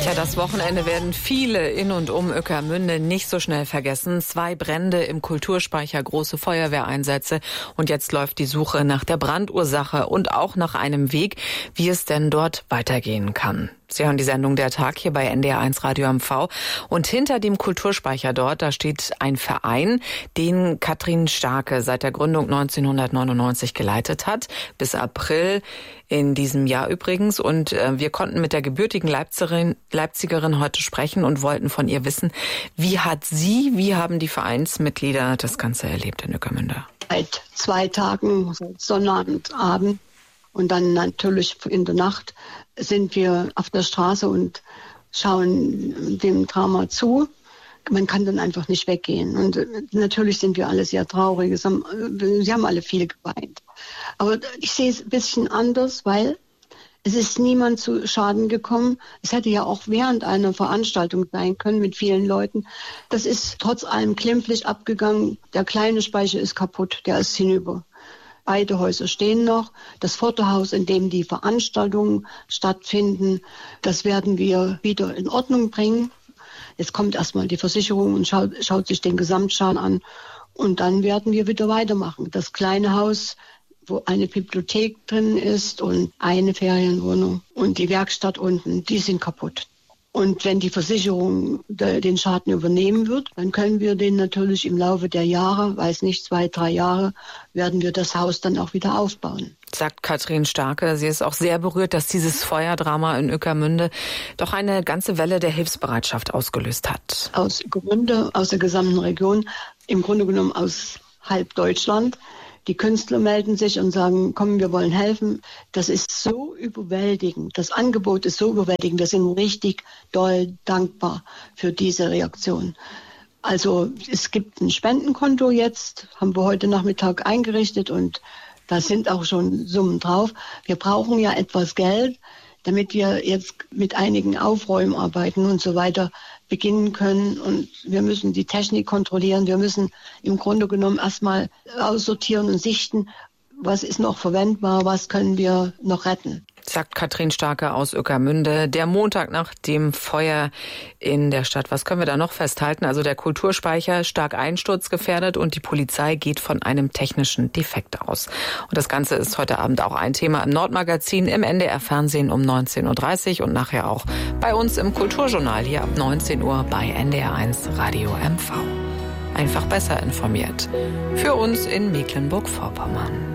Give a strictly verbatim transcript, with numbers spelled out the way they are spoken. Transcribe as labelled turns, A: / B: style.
A: Tja, das Wochenende werden viele in und um Ueckermünde nicht so schnell vergessen. Zwei Brände im Kulturspeicher, große Feuerwehreinsätze und jetzt läuft die Suche nach der Brandursache und auch nach einem Weg, wie es denn dort weitergehen kann. Sie hören die Sendung Der Tag hier bei N D R eins Radio M V. Und hinter dem Kulturspeicher dort, da steht ein Verein, den Katrin Starke seit der Gründung neunzehnhundertneunundneunzig geleitet hat, bis April in diesem Jahr übrigens. Und äh, wir konnten mit der gebürtigen Leipzigerin, Leipzigerin heute sprechen und wollten von ihr wissen, wie hat sie, wie haben die Vereinsmitglieder das Ganze erlebt in Ueckermünde?
B: Seit zwei Tagen, Sonnabend, Abend und dann natürlich in der Nacht sind wir auf der Straße und schauen dem Drama zu. Man kann dann einfach nicht weggehen. Und natürlich sind wir alle sehr traurig. Sie haben, sie haben alle viel geweint. Aber ich sehe es ein bisschen anders, weil es ist niemand zu Schaden gekommen. Es hätte ja auch während einer Veranstaltung sein können mit vielen Leuten. Das ist trotz allem glimpflich abgegangen. Der kleine Speicher ist kaputt, der ist hinüber. Beide Häuser stehen noch. Das Vorderhaus, in dem die Veranstaltungen stattfinden, das werden wir wieder in Ordnung bringen. Jetzt kommt erstmal die Versicherung und schaut, schaut sich den Gesamtschaden an. Und dann werden wir wieder weitermachen. Das kleine Haus, wo eine Bibliothek drin ist und eine Ferienwohnung und die Werkstatt unten, die sind kaputt. Und wenn die Versicherung den Schaden übernehmen wird, dann können wir den natürlich im Laufe der Jahre, weiß nicht, zwei, drei Jahre, werden wir das Haus dann auch wieder aufbauen.
A: Sagt Katrin Starke. Sie ist auch sehr berührt, dass dieses Feuerdrama in Ueckermünde doch eine ganze Welle der Hilfsbereitschaft ausgelöst hat.
B: Aus Ueckermünde, aus der gesamten Region, im Grunde genommen aus halb Deutschland. Die Künstler melden sich und sagen, komm, wir wollen helfen. Das ist so überwältigend. Das Angebot ist so überwältigend. Wir sind richtig doll dankbar für diese Reaktion. Also es gibt ein Spendenkonto jetzt, haben wir heute Nachmittag eingerichtet und da sind auch schon Summen drauf. Wir brauchen ja etwas Geld, damit wir jetzt mit einigen Aufräumarbeiten und so weiter beginnen können. Und wir müssen die Technik kontrollieren. Wir müssen im Grunde genommen erstmal aussortieren und sichten, was ist noch verwendbar, was können wir noch retten.
A: Sagt Katrin Starke aus Ueckermünde. Der Montag nach dem Feuer in der Stadt. Was können wir da noch festhalten? Also der Kulturspeicher stark einsturzgefährdet und die Polizei geht von einem technischen Defekt aus. Und das Ganze ist heute Abend auch ein Thema im Nordmagazin, im N D R Fernsehen um neunzehn Uhr dreißig und nachher auch bei uns im Kulturjournal hier ab neunzehn Uhr bei N D R eins Radio M V. Einfach besser informiert. Für uns in Mecklenburg-Vorpommern.